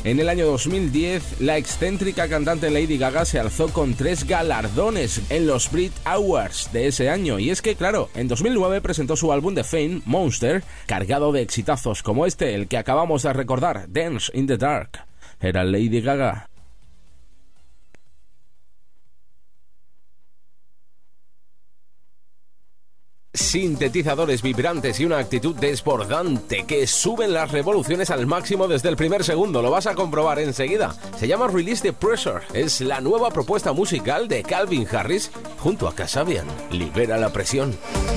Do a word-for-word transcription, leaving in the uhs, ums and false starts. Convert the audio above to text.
En el año dos mil diez, la excéntrica cantante Lady Gaga se alzó con tres galardones en los Brit Awards de ese año. Y es que, claro, en dos mil nueve presentó su álbum de Fame, Monster, cargado de exitazos como este, el que acabamos de recordar, Dance in the Dark. Era Lady Gaga. Sintetizadores vibrantes y una actitud desbordante que suben las revoluciones al máximo desde el primer segundo. Lo vas a comprobar enseguida. Se llama Release the Pressure. Es la nueva propuesta musical de Calvin Harris junto a Kasabian. Libera la presión.